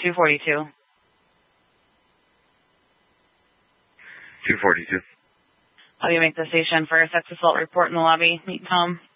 242. 242. Have you make the station for a sex assault report in the lobby? Meet Tom.